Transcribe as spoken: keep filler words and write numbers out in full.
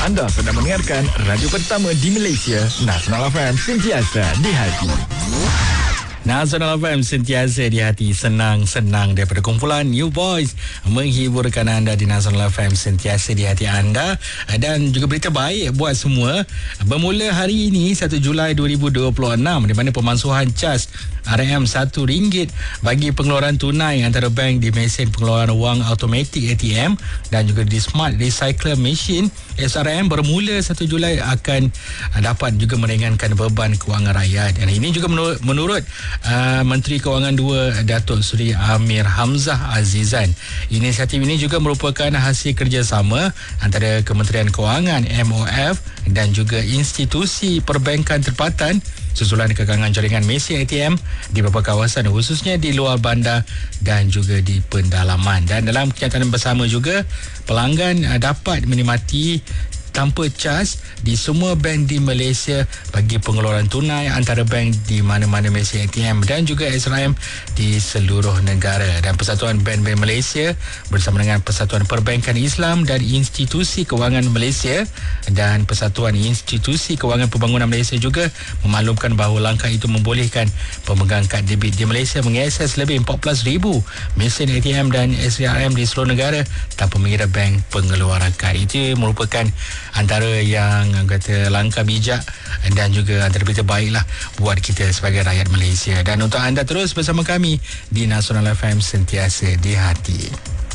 Anda sedang mendengarkan radio pertama di Malaysia, Nasional F M, sentiasa di hati. Nasional F M sentiasa di hati, senang-senang daripada kumpulan New Boys menghiburkan anda di Nasional F M sentiasa di hati anda. Dan juga berita baik buat semua. Bermula hari ini satu Julai dua ribu dua puluh enam, di mana pemansuhan cas R M satu ringgit bagi pengeluaran tunai antara bank di mesin pengeluaran wang automatik A T M dan juga di Smart Recycler Machine S R M bermula satu Julai akan dapat juga meringankan beban kewangan rakyat. Dan ini juga menurut, menurut Uh, Menteri Kewangan dua Datuk Seri Amir Hamzah Azizan. Inisiatif ini juga merupakan hasil kerjasama antara Kementerian Kewangan M O F dan juga institusi perbankan tempatan susulan kekangan jaringan mesin A T M di beberapa kawasan, khususnya di luar bandar dan juga di pendalaman. Dan dalam kenyataan bersama juga, pelanggan uh, dapat menikmati tanpa cas di semua bank di Malaysia bagi pengeluaran tunai antara bank di mana-mana mesin A T M dan juga S R M di seluruh negara. Dan Persatuan Bank-Bank Malaysia bersama dengan Persatuan Perbankan Islam dan Institusi Kewangan Malaysia dan Persatuan Institusi Kewangan Pembangunan Malaysia juga memaklumkan bahawa langkah itu membolehkan pemegang kad debit di Malaysia mengakses lebih empat belas ribu mesin A T M dan S R M di seluruh negara tanpa mengira bank pengeluaran kad. Itu merupakan antara yang kata langkah bijak dan juga antara berita baiklah buat kita sebagai rakyat Malaysia. Dan untuk anda terus bersama kami di Nasional F M sentiasa di hati.